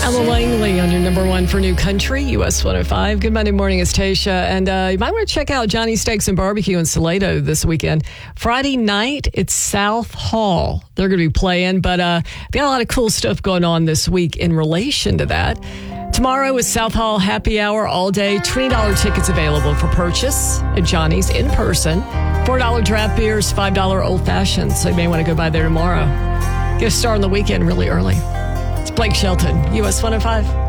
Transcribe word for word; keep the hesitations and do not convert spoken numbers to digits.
Ella Langley on your number one for new country, U S one oh five. Good Monday morning, it's Tasha. And uh, you might want to check out Johnny's Steaks and Barbecue in Salado this weekend. Friday night, it's South Hall. They're going to be playing, but uh, they got a lot of cool stuff going on this week in relation to that. Tomorrow is South Hall Happy Hour all day. twenty dollars tickets available for purchase at Johnny's in person. four dollars draft beers, five dollars old fashions. So you may want to go by there tomorrow. Get a start on the weekend really early. It's Blake Shelton, U S one oh five.